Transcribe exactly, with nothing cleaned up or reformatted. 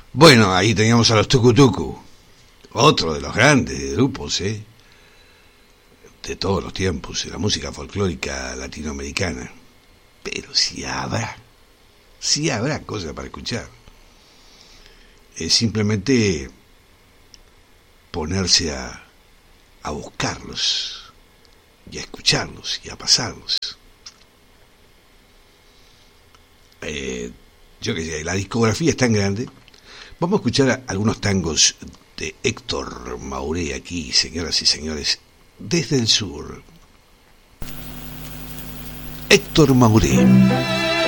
Bueno, ahí teníamos a los Tucu Tucu, otro de los grandes grupos, ¿eh? de todos los tiempos, de la música folclórica latinoamericana. Pero si habrá, si habrá cosas para escuchar. Es simplemente ponerse a, a buscarlos, y a escucharlos, y a pasarlos. Eh, yo qué sé, la discografía es tan grande. Vamos a escuchar a algunos tangos de Héctor Mauré aquí, señoras y señores, desde el sur. Héctor Mauré.